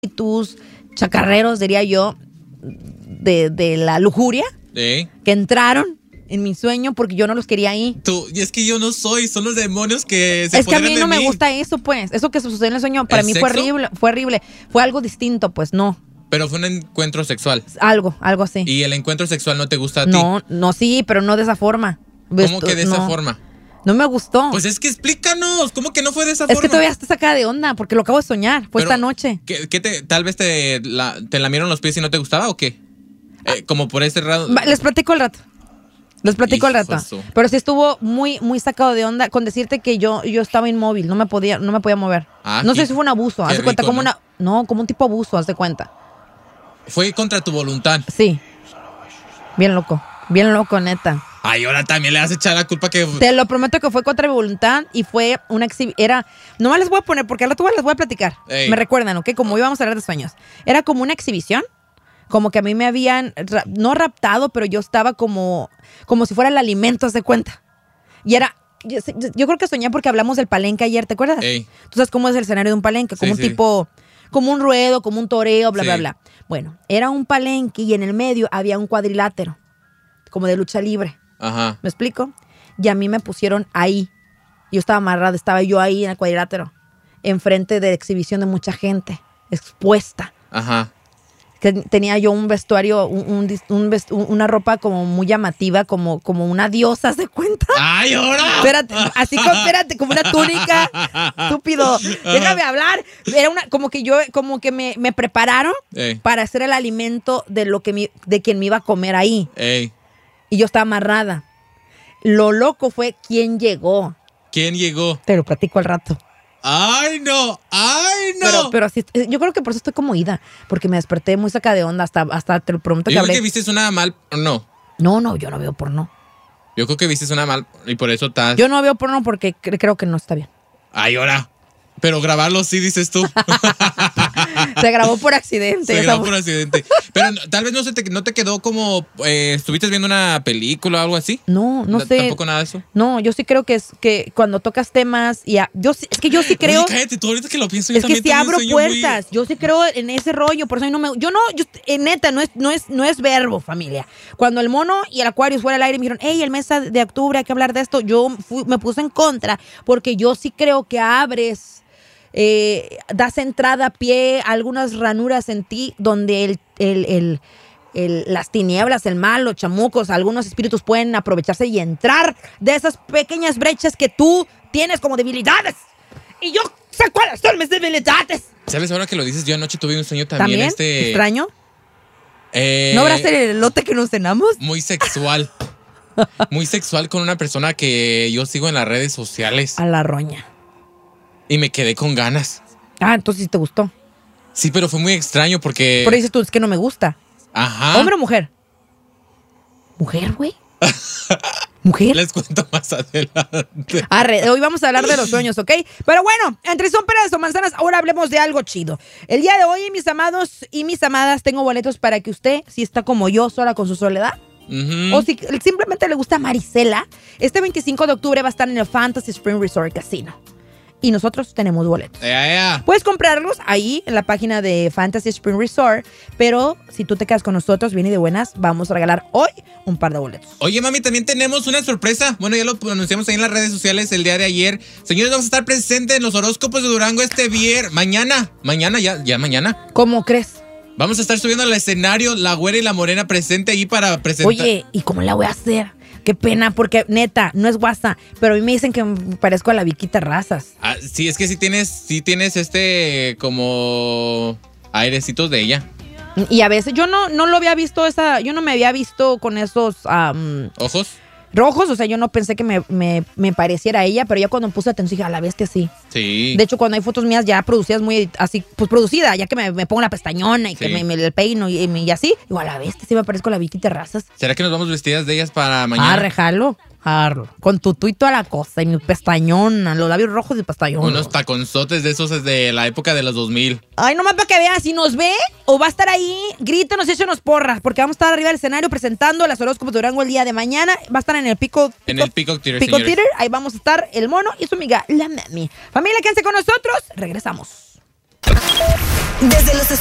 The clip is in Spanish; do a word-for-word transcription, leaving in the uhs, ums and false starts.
espíritus chacarreros, diría yo, de, de la lujuria, ¿Eh? que entraron en mi sueño porque yo no los quería ahí. Tú, y es que yo no soy, son los demonios que se Es que a mí no me mí. gusta eso, pues. Eso que sucedió en el sueño, para mí sexo? fue horrible, fue horrible. Fue algo distinto, pues, no. Pero fue un encuentro sexual. Algo, algo así. ¿Y el encuentro sexual no te gusta a ti? No, no, sí, pero no de esa forma. ¿Cómo que de esa no, forma? No me gustó. Pues es que explícanos, ¿cómo que no fue de esa es forma? que todavía está sacada de onda, porque lo acabo de soñar. Fue Pero, esta noche. ¿qué, qué te, tal vez te, la, te lamieron los pies y no te gustaba o qué? Eh, como por ese rato. Va, les platico al rato. Les platico al rato. Hijoso. Pero sí estuvo muy, muy sacado de onda con decirte que yo, yo estaba inmóvil, no me podía, no me podía mover. Ah, no qué- sé si fue un abuso, qué haz de cuenta, rico, como ¿no? una. No, como un tipo de abuso, haz de cuenta. Fue contra tu voluntad. Sí. Bien loco. Bien loco, neta. Ay, ahora también le vas a echar la culpa que... Te lo prometo que fue contra mi voluntad y fue una exhibición. Era. Nomás les voy a poner, porque al rato les voy a platicar. Ey. Me recuerdan, ¿ok? Como íbamos a hablar de sueños. Era como una exhibición. Como que a mí me habían, ra- no raptado, pero yo estaba como, como si fuera el alimento, haz de cuenta. Y era, yo, yo creo que soñé porque hablamos del palenque ayer, ¿te acuerdas? Ey. Tú sabes cómo es el escenario de un palenque, como Sí, un sí. tipo, como un ruedo, como un toreo, bla, Sí. bla, bla. Bueno, era un palenque y en el medio había un cuadrilátero, como de lucha libre. Ajá. ¿Me explico? Y a mí me pusieron ahí. Yo estaba amarrada, estaba yo ahí en el cuadrilátero, enfrente de exhibición de mucha gente, expuesta. Ajá. Que tenía yo un vestuario, un, un dis- un vest- un- una ropa como muy llamativa, como, como una diosa, ¿se cuenta? ¡Ay, ahora! Espérate, así como, espérate, como una túnica, estúpido. Déjame hablar. Era una, como que yo, como que me, me prepararon Ey. para hacer el alimento de lo que mi- de quien me iba a comer ahí. Ey. Y yo estaba amarrada. Lo loco fue quién llegó. ¿Quién llegó? Te lo platico al rato. ¡Ay, no! ¡Ay, no! Pero, pero así, yo creo que por eso estoy como ida, porque me desperté muy saca de onda, hasta, hasta te lo prometo que Yo creo hablé. que viste una mal... No. No, no, yo no veo porno. Yo creo que viste una mal... Y por eso estás... Yo no veo porno porque cre- creo que no está bien. ¡Ay, ahora! Pero grabarlo sí, dices tú. Se grabó por accidente. Se esa grabó voz. por accidente. Pero no- tal vez no, se te, no te quedó como... Eh, ¿Estuviste viendo una película o algo así? No, no No, sé. ¿Tampoco nada de eso? No, yo sí creo que es que cuando tocas temas y a- yo sí- es que yo sí creo. Oye, cállate, tú ahorita que lo pienso yo Es que también si tuve un abro sueño puertas, yo sí creo en ese rollo, por eso yo no me, yo no, yo, eh, neta, no es, no es, no es verbo, familia. Cuando el mono y el Aquarius fuera al aire y me dijeron, hey, el mes de octubre hay que hablar de esto, yo fui- me puse en contra, porque yo sí creo que abres, eh, das entrada a pie a algunas ranuras en ti donde el, el, el, el- las tinieblas, el mal, los chamucos, algunos espíritus pueden aprovecharse y entrar de esas pequeñas brechas que tú tienes como debilidades. Y yo sé cuáles son mis debilidades. ¿Sabes? Ahora que lo dices, yo anoche tuve un sueño también, ¿También? este... ¿Extraño? eh, ¿No habrás el elote que nos cenamos? Muy sexual. Muy sexual con una persona que yo sigo en las redes sociales. A la roña. Y me quedé con ganas. Ah, entonces sí te gustó. Sí, pero fue muy extraño porque... Pero dices tú, es que no me gusta. Ajá. ¿Hombre o mujer? ¿Mujer, güey? ¿Mujer? Les cuento más adelante. Arre, hoy vamos a hablar de los sueños, ¿ok? Pero bueno, entre son peras o manzanas, ahora hablemos de algo chido. El día de hoy, mis amados y mis amadas, tengo boletos para que usted, si está como yo, sola con su soledad, Ujú. o si simplemente le gusta Marisela, este veinticinco de octubre va a estar en el Fantasy Spring Resort Casino. Y nosotros tenemos boletos. Ya, ya. Puedes comprarlos ahí en la página de Fantasy Spring Resort, pero si tú te quedas con nosotros, bien y de buenas, vamos a regalar hoy un par de boletos. Oye, mami, también tenemos una sorpresa. Bueno, ya lo anunciamos ahí en las redes sociales el día de ayer. Señores, vamos a estar presentes en los horóscopos de Durango este viernes. Mañana, mañana, ya, ya mañana. ¿Cómo crees? Vamos a estar subiendo al escenario La Güera y la Morena presente ahí para presentar. Oye, ¿y cómo la voy a hacer? Qué pena, porque neta, no es guasa, pero a mí me dicen que me parezco a la Viquita Razas. Ah, sí, es que sí tienes, sí tienes este como airecitos de ella. Y a veces yo no, no lo había visto esa, yo no me había visto con esos am, ¿Ojos? rojos, o sea, yo no pensé que me, me, me pareciera a ella, pero ya cuando puse atención dije, a la bestia sí. Sí. De hecho, cuando hay fotos mías ya producidas muy edit- así, pues producida, ya que me, me pongo la pestañona y que Sí. me, me el peino y, y así, igual a la bestia sí me parezco a la Vicky Terrazas. ¿Será que nos vamos vestidas de ellas para mañana? Ah, rejalo, jarlo. Con tutú y toda la cosa, y mi pestañona, los labios rojos y pestañón. Unos taconzotes de esos de la época de los dos mil. Ay, nomás para que vean, si nos ve o va a estar ahí, grítenos y échenos porras, porque vamos a estar arriba del escenario presentando las horóscopos de Durango el día de mañana. Va a estar en el Pico... En el Peacock Theater, Pico señores. Theater, ahí vamos a estar el mono y su amiga, la mami. Familia, quédense con nosotros, regresamos. Desde los